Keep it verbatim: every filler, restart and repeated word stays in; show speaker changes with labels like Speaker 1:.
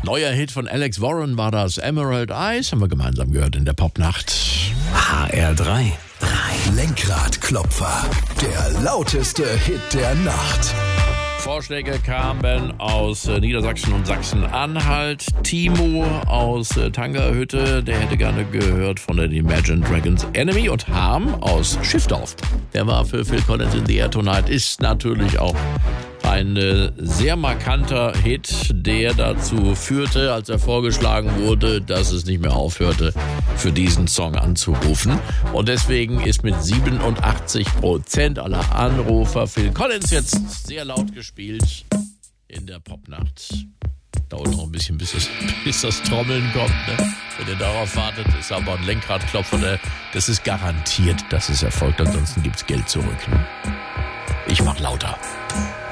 Speaker 1: Neuer Hit von Alex Warren war das, Emerald Eyes, haben wir gemeinsam gehört in der Popnacht.
Speaker 2: H R drei.
Speaker 3: Lenkradklopfer, der lauteste Hit der Nacht.
Speaker 1: Vorschläge kamen aus äh, Niedersachsen und Sachsen-Anhalt. Timo aus äh, Tangerhütte, der hätte gerne gehört von den Imagine Dragons Enemy. Und Harm aus Schiffdorf, der war für Phil Collins in the Air Tonight, ist natürlich auch ein äh, sehr markanter Hit, der dazu führte, als er vorgeschlagen wurde, dass es nicht mehr aufhörte, für diesen Song anzurufen. Und deswegen ist mit siebenundachtzig Prozent aller Anrufer Phil Collins jetzt sehr laut gespielt in der Popnacht. Dauert noch ein bisschen, bis das, bis das Trommeln kommt. Ne? Wenn ihr darauf wartet, ist aber ein Lenkradklopfer. Das ist garantiert, dass es erfolgt. Ansonsten gibt's Geld zurück. Ne? Ich mach lauter.